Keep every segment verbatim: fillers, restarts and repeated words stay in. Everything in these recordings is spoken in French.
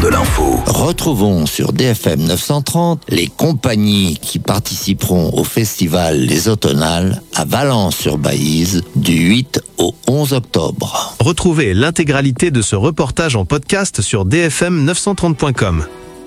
de l'info. Retrouvons sur D F M neuf cent trente les compagnies qui participeront au festival Les Automnales à Valence-sur-Baïse du huit au onze octobre. Retrouvez l'intégralité de ce reportage en podcast sur d f m neuf cent trente point com.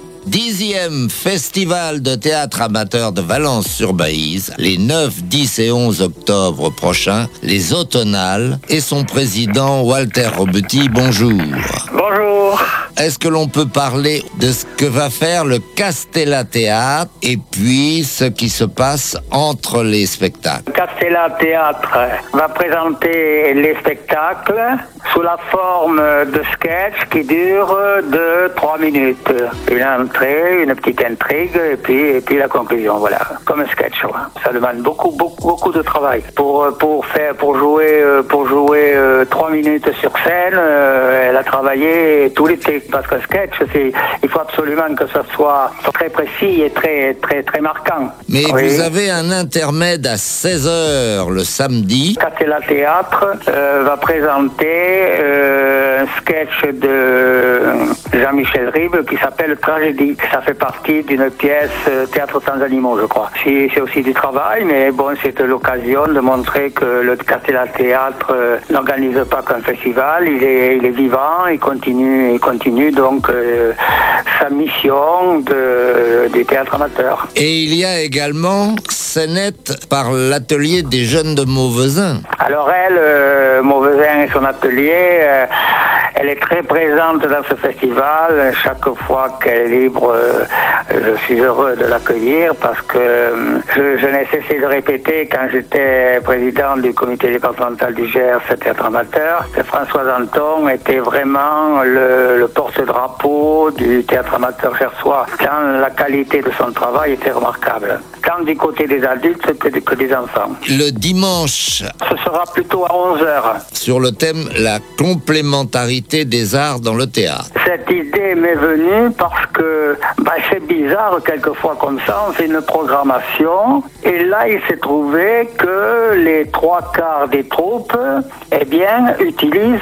Dixième festival de théâtre amateur de Valence-sur-Baïse, les neuf, dix et onze octobre prochains, Les Automnales, et son président Walter Robutti. Bonjour. Bonjour. Est-ce que l'on peut parler de ce que va faire le Castella Théâtre et puis ce qui se passe entre les spectacles? Le Castella Théâtre va présenter les spectacles sous la forme de sketch qui dure de trois minutes. Une entrée, une petite intrigue et puis, et puis la conclusion, voilà. Comme un sketch, ouais. Ça demande beaucoup, beaucoup, beaucoup de travail. Pour, pour faire, pour jouer, pour jouer trois minutes sur scène, elle a travaillé tout l'été. Parce que sketch, c'est, il faut absolument que ça soit très précis et très, très, très marquant. Mais oui. Vous avez un intermède à seize heures le samedi. Castella Théâtre euh, va présenter euh, un sketch de Jean-Michel Ribes qui s'appelle Tragédie. Ça fait partie d'une pièce euh, Théâtre sans animaux, je crois. C'est, c'est aussi du travail, mais bon, c'est l'occasion de montrer que le Castella Théâtre euh, n'organise pas qu'un festival. Il est, il est vivant, il continue, il continue donc euh, sa mission de, de théâtre amateur. Et il y a également Scénette par l'atelier des jeunes de Mauvezin. Alors elle, euh, Mauvezin et son atelier, euh, elle est très présente dans ce festival. Chaque fois qu'elle est libre, euh, je suis heureux de l'accueillir parce que euh, je, je n'ai cessé de répéter quand j'étais président du comité départemental du Gers, théâtre amateur, que Françoise Anton était vraiment le, le porte-drapeau du théâtre amateur gersois, quand la qualité de son travail était remarquable, tant du côté des adultes que, que des enfants. Le dimanche, ce sera plutôt à onze heures. Sur le thème la complémentarité des arts dans le théâtre. Cette idée m'est venue parce que bah, c'est bizarre quelquefois comme ça, on fait une programmation et là il s'est trouvé que les trois quarts des troupes eh bien, utilisent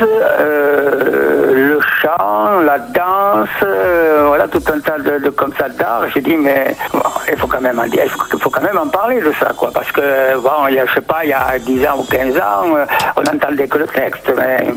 euh, le chant, la danse, euh, voilà tout un tas de, de comme ça d'art. J'ai dit mais bon, il faut quand même en dire, il faut, il faut quand même en parler de ça quoi, parce que bon, il y a, je sais pas, il y a dix ans ou quinze ans, euh, on n'entendait que le texte, mais